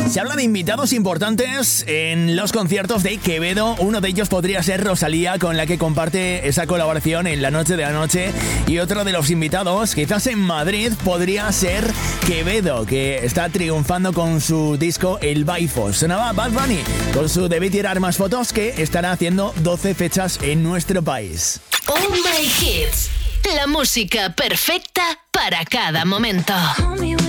Se habla de invitados importantes en los conciertos de Quevedo. Uno de ellos podría ser Rosalía, con la que comparte esa colaboración en La Noche de la Noche. Y otro de los invitados, quizás en Madrid, podría ser Quevedo, que está triunfando con su disco El Baifo. Sonaba Bad Bunny con su Debí tirar más fotos, que estará haciendo 12 fechas en nuestro país. Oh My Hits, la música perfecta para cada momento.